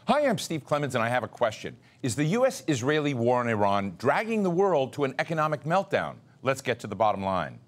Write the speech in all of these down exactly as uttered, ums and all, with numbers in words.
Hi, I'm Steve Clemons, and I have a question. Is the U S Israeli war on Iran dragging the world to an economic meltdown? Let's get to the bottom line.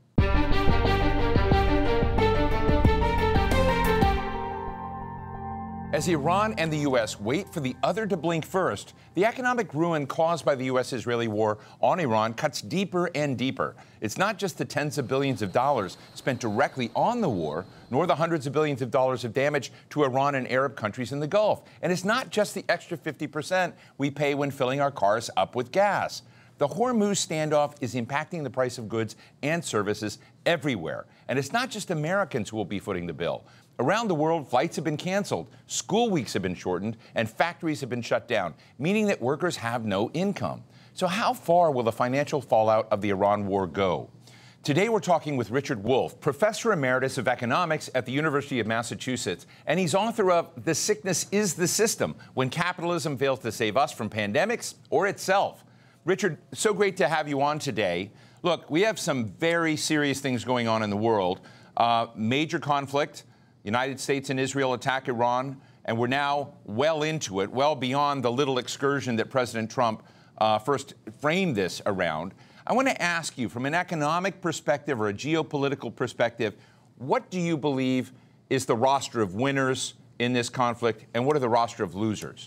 As Iran and the U S wait for the other to blink first, the economic ruin caused by the U S Israeli war on Iran cuts deeper and deeper. It's not just the tens of billions of dollars spent directly on the war, nor the hundreds of billions of dollars of damage to Iran and Arab countries in the Gulf. And it's not just the extra fifty percent we pay when filling our cars up with gas. The Hormuz standoff is impacting the price of goods and services everywhere. And it's not just Americans who will be footing the bill. Around the world, flights have been canceled, school weeks have been shortened, and factories have been shut down, meaning that workers have no income. So how far will the financial fallout of the Iran war go? Today, we're talking with Richard Wolff, Professor Emeritus of Economics at the University of Massachusetts, and he's author of The Sickness is the System, When Capitalism Fails to Save Us from Pandemics or Itself. Richard, so great to have you on today. Look, we have some very serious things going on in the world. Uh, major conflict. United States and Israel attack Iran, and we're now well into it, well beyond the little excursion that President Trump uh, first framed this around. I want to ask you, from an economic perspective or a geopolitical perspective, what do you believe is the roster of winners in this conflict, and what are the roster of losers?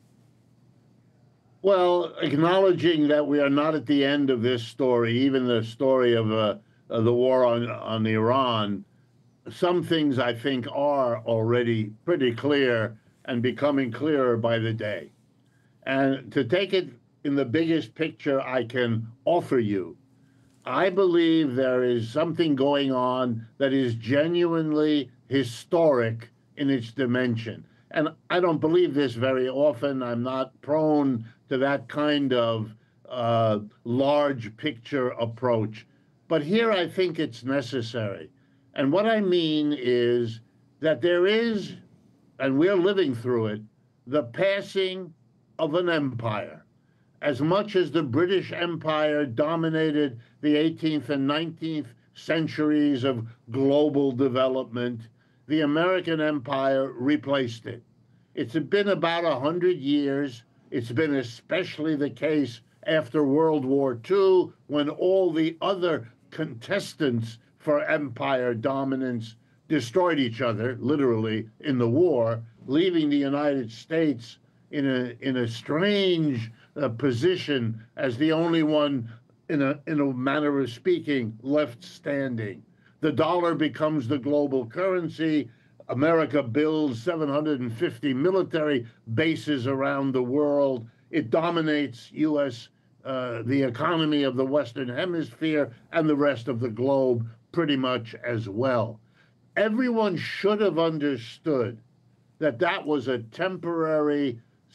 Well, acknowledging that we are not at the end of this story, even the story of, uh, of the war on, on Iran, some things I think are already pretty clear and becoming clearer by the day. And to take it in the biggest picture I can offer you, I believe there is something going on that is genuinely historic in its dimension. And I don't believe this very often. I'm not prone to that kind of uh, large picture approach. But here I think it's necessary. And what I mean is that there is, and we're living through it, the passing of an empire. As much as the British Empire dominated the eighteenth and nineteenth centuries of global development, the American empire replaced it. It's been about a hundred years. It's been especially the case after World War Two, when all the other contestants for empire dominance destroyed each other, literally, in the war, leaving the United States in a in a strange uh, position as the only one, in a in a manner of speaking, left standing. The dollar becomes the global currency. America builds seven hundred fifty military bases around the world. It dominates U S uh, the economy of the Western Hemisphere and the rest of the globe pretty much as well. Everyone should have understood that that was a temporary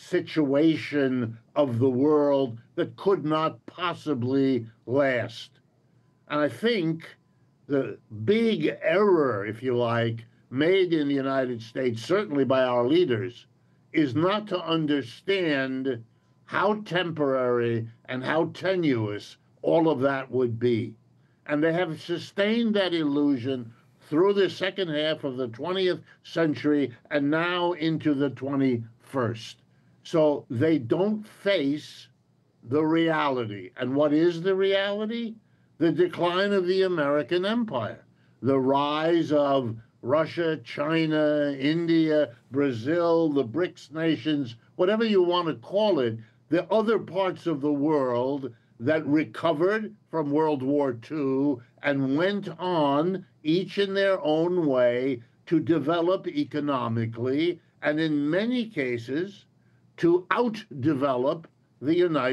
situation of the world that could not possibly last. And I think the big error, if you like, made in the United States, certainly by our leaders, is not to understand how temporary and how tenuous all of that would be. And they have sustained that illusion through the second half of the twentieth century and now into the twenty-first. So they don't face the reality. And what is the reality? The decline of the American empire, the rise of Russia, China, India, Brazil, the BRICS nations, whatever you want to call it, the other parts of the world that recovered from World War Two and went on, each in their own way, to develop economically, and in many cases, to outdevelop the United